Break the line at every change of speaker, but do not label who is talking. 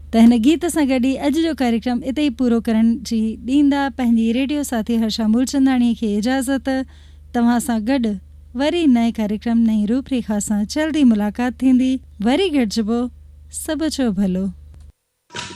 त हिन गीत सां गॾु ई अॼु जो कार्यक्रम इते ई पूरो करण जी ॾींदा पंहिंजी रेडियो साथी हर्षा मूलचंदाणी खे इजाज़त। तव्हां सां गॾु वरी नए कार्यक्रम नई रूपरेखा सां जल्दी मुलाक़ात थींदी। वरी गॾिजबो। सभ जो भलो।